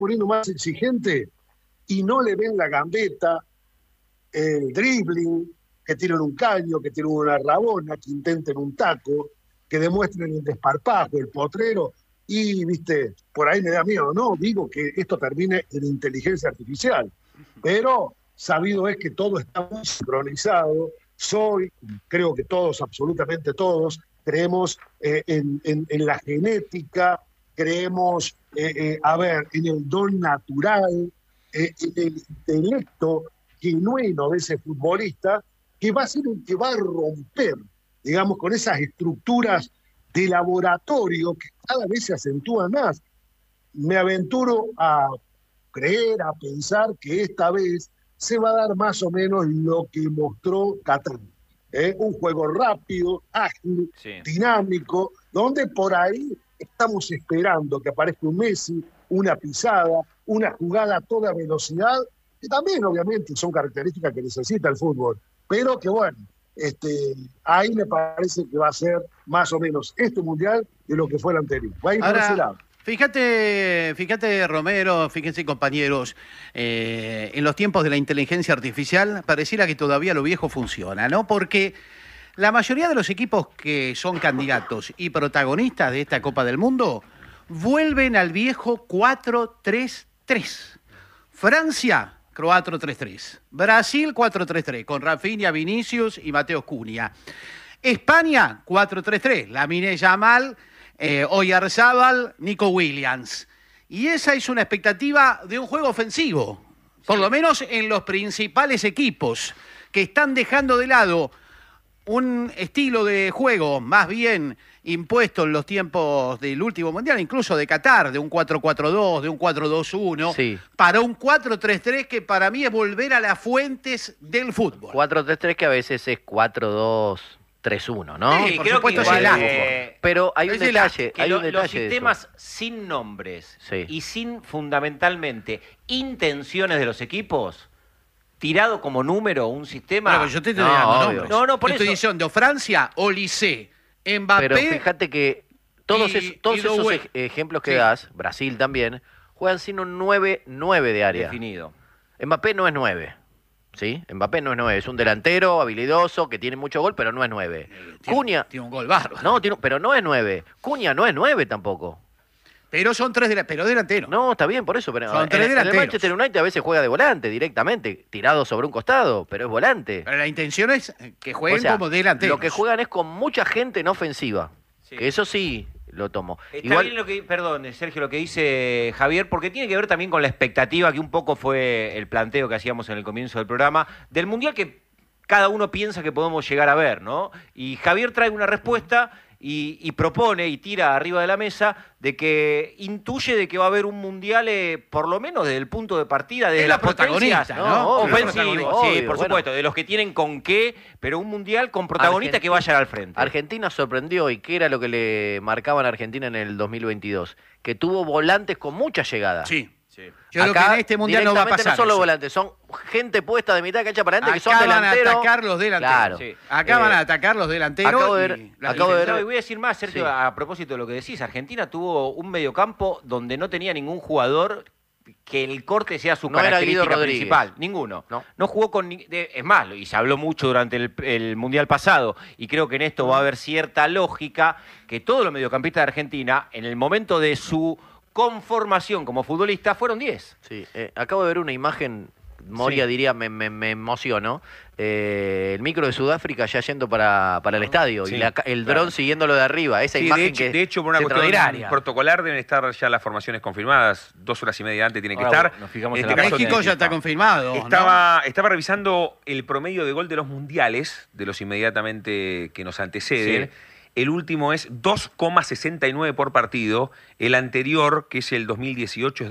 poniendo más exigente y no le ven la gambeta, el dribbling, que tienen un caño, que tienen una rabona, que intenten un taco, que demuestren el desparpajo, el potrero, y, viste, por ahí me da miedo, no digo que esto termine en inteligencia artificial, pero sabido es que todo está muy sincronizado. Creo que todos, absolutamente todos, creemos en la genética, creemos, en el don natural, en el intelecto genuino de ese futbolista, que va a ser el que va a romper, digamos, con esas estructuras de laboratorio que cada vez se acentúan más. Me aventuro a creer, a pensar que esta vez se va a dar más o menos lo que mostró Qatar. Un juego rápido, ágil, sí, dinámico, donde por ahí estamos esperando que aparezca un Messi, una pisada, una jugada a toda velocidad, que también obviamente son características que necesita el fútbol, pero que bueno, ahí me parece que va a ser más o menos este mundial de lo que fue el anterior. Va a ir por ese lado. Fíjate, Romero, fíjense, compañeros, en los tiempos de la inteligencia artificial pareciera que todavía lo viejo funciona, ¿no? Porque la mayoría de los equipos que son candidatos y protagonistas de esta Copa del Mundo vuelven al viejo 4-3-3. Francia, 4-3-3. Brasil, 4-3-3, con Rafinha, Vinicius y Mateo Cunha. España, 4-3-3. Lamine Yamal, Oyarzábal, Nico Williams. Y esa es una expectativa de un juego ofensivo, por lo menos en los principales equipos, que están dejando de lado un estilo de juego más bien impuesto en los tiempos del último mundial, incluso de Qatar, de un 4-4-2, de un 4-2-1, sí, para un 4-3-3 que para mí es volver a las fuentes del fútbol. 4-3-3 que a veces es 4-2-3-1, ¿no? Sí, por supuesto, igual, es el pero hay un detalle. Los sistemas sin nombres, sí, y sin fundamentalmente intenciones de los equipos, tirado como número un sistema. Bueno, yo te estoy dando nombres. No, por estoy diciendo Francia, Olise, Mbappé. Pero fíjate que todos esos ejemplos que das, Brasil también, juegan sin un 9-9 de área. Definido. Mbappé no es 9. ¿Sí? Mbappé no es 9, es un delantero habilidoso que tiene mucho gol, pero no es 9. Cunha tiene un gol bárbaro. No, pero no es 9. Cunha no es 9 tampoco. Pero son pero delanteros. No, está bien, por eso. Pero son tres delanteros. El Manchester United a veces juega de volante directamente, tirado sobre un costado, pero es volante. Pero la intención es que jueguen como delanteros. Lo que juegan es con mucha gente en ofensiva. Sí. Que eso sí lo tomo. Está bien perdón, Sergio, lo que dice Javier, porque tiene que ver también con la expectativa que un poco fue el planteo que hacíamos en el comienzo del programa, del Mundial que cada uno piensa que podemos llegar a ver, ¿no? Y Javier trae una respuesta y propone y tira arriba de la mesa de que intuye de que va a haber un mundial, por lo menos desde el punto de partida, desde la protagonista, ¿no? Ofensivo, sí, por supuesto, de los que tienen con qué, pero un mundial con protagonistas que vayan al frente. Argentina sorprendió, y qué era lo que le marcaban a Argentina en el 2022, que tuvo volantes con mucha llegada. Sí. Sí. Yo creo que en este mundial no va a pasar. No son los volantes, son gente puesta de mitad de cancha para adelante, que son delanteros. Van a atacar los delanteros. Claro. Sí. Acá van a atacar los delanteros. Acabo de ver. Y voy a decir más, Sergio, sí, a propósito de lo que decís. Argentina tuvo un mediocampo donde no tenía ningún jugador que el corte sea su característica principal. Ninguno. No jugó con... Es más, y se habló mucho durante el Mundial pasado, y creo que en esto va a haber cierta lógica, que todos los mediocampistas de Argentina, en el momento de su conformación como futbolista, fueron 10. Sí, acabo de ver una imagen, Moria diría, me emocionó. El micro de Sudáfrica ya yendo para el estadio, sí, y el dron siguiéndolo de arriba. Esa imagen de hecho, por una cuestión protocolar deben estar ya las formaciones confirmadas. 2 horas y media antes tienen que estar. México ya está confirmado. Estaba revisando el promedio de gol de los mundiales, de los inmediatamente que nos anteceden. Sí. El último es 2,69 por partido. El anterior, que es el 2018, es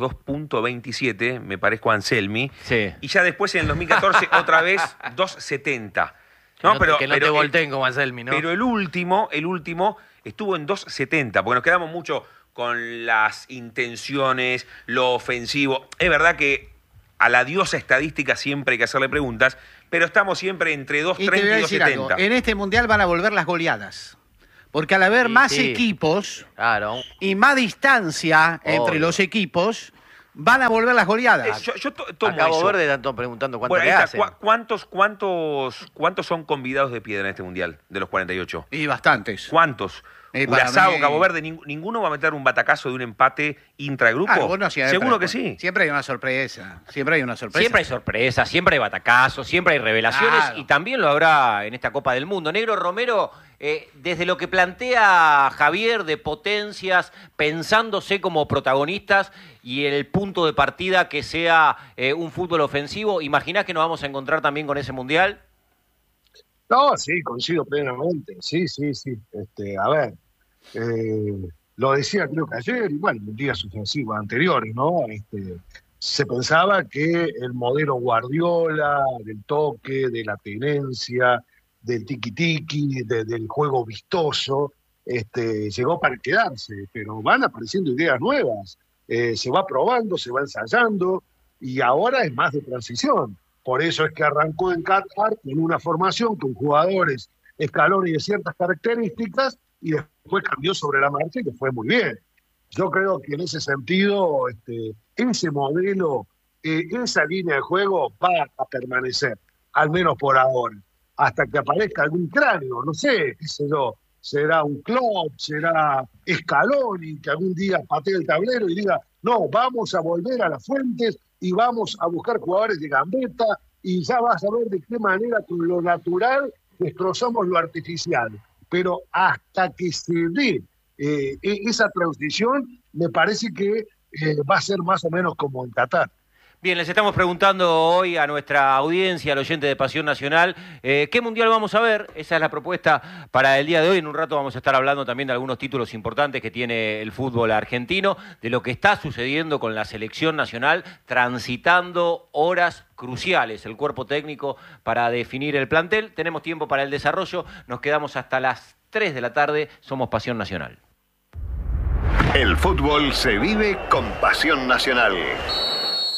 2,27. Me parezco a Anselmi. Sí. Y ya después, en el 2014, otra vez 2,70. Que no te volteen como Anselmi, ¿no? Pero el último estuvo en 2,70, porque nos quedamos mucho con las intenciones, lo ofensivo. Es verdad que a la diosa estadística siempre hay que hacerle preguntas, pero estamos siempre entre 2,30 y 2,70. En este mundial van a volver las goleadas. Porque al haber más equipos, claro, y más distancia entre los equipos, van a volver las goleadas. Yo tomo Cabo eso. Verde están preguntando cuánto Bueno, le ahí está. hacen. ¿Cuántos son convidados de piedra en este mundial de los 48? Y bastantes. ¿Cuántos? Para Curazao, mí- Cabo Verde, ninguno va a meter un batacazo de un empate intragrupo. Algunos siempre, Seguro que sí. Siempre hay una sorpresa. Siempre hay una sorpresa. Siempre hay sorpresas, siempre hay batacazos, siempre hay revelaciones Claro. y también lo habrá en esta Copa del Mundo. Negro Romero, desde lo que plantea Javier de potencias, pensándose como protagonistas y el punto de partida que sea un fútbol ofensivo, ¿imaginás que nos vamos a encontrar también con ese Mundial? No, sí, coincido plenamente. Sí. A ver, lo decía creo que ayer, y bueno, en días sucesivos anteriores, ¿no? Se pensaba que el modelo Guardiola, del toque, de la tenencia, del tiki-tiki, del juego vistoso, llegó para quedarse, pero van apareciendo ideas nuevas. Se va probando, se va ensayando, y ahora es más de transición. Por eso es que arrancó en Qatar con una formación con jugadores escalones de ciertas características y después cambió sobre la marcha y le fue muy bien. Yo creo que en ese sentido, ese modelo, esa línea de juego va a permanecer, al menos por ahora, hasta que aparezca algún cráneo, no sé, qué sé yo, será un Klopp, será Scaloni, que algún día patee el tablero y diga, no, vamos a volver a las fuentes y vamos a buscar jugadores de gambeta y ya vas a ver de qué manera con lo natural destrozamos lo artificial. Pero hasta que se dé esa transición, me parece que va a ser más o menos como en Qatar. Bien, les estamos preguntando hoy a nuestra audiencia, al oyente de Pasión Nacional, ¿qué mundial vamos a ver? Esa es la propuesta para el día de hoy. En un rato vamos a estar hablando también de algunos títulos importantes que tiene el fútbol argentino, de lo que está sucediendo con la selección nacional, transitando horas cruciales, el cuerpo técnico para definir el plantel. Tenemos tiempo para el desarrollo, nos quedamos hasta las 3 de la tarde, somos Pasión Nacional. El fútbol se vive con Pasión Nacional.